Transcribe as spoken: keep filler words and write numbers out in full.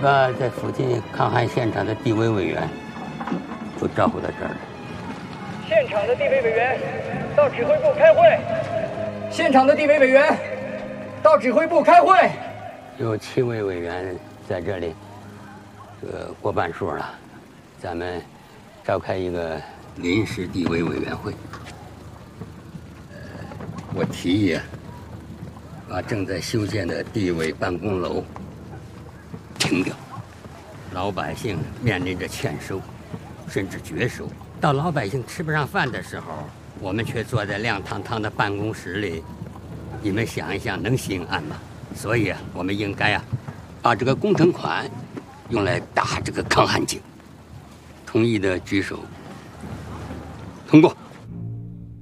把在附近抗旱现场的地委委员都招呼到这儿来。 现场的地委委员到指挥部开会。现场的地委委员到指挥部开会。 有七位委员在这里，这个过半数了，咱们召开一个临时地委委员会。呃，我提议啊，把正在修建的地委办公楼停掉，老百姓面临着欠收，甚至绝收。到老百姓吃不上饭的时候，我们却坐在亮堂堂的办公室里，你们想一想，能心安吗？所以啊，我们应该啊，把这个工程款用来打这个抗旱井。同意的举手。通过。